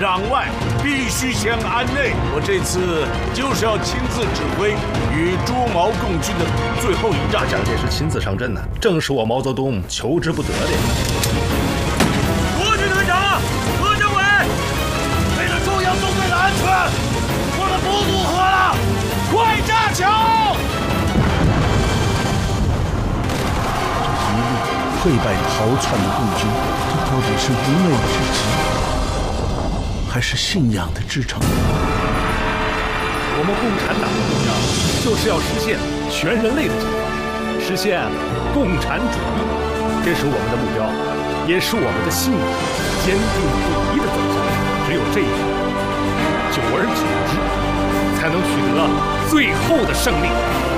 攘外，必须先安内。我这次就是要亲自指挥与朱毛共军的最后一战。 蒋介石亲自上阵呢，正是我毛泽东求之不得的。 国军团长何政委， 为了中央纵队的安全，我们不渡河了，快炸桥！ 一路溃败逃窜的共军，这到底是无奈之极，还是信仰的支撑？ 我们共产党的目标就是要实现全人类的解放，实现共产主义，这是我们的目标，也是我们的信仰，坚定不移的走下去。只有这一条，久而久之，才能取得最后的胜利。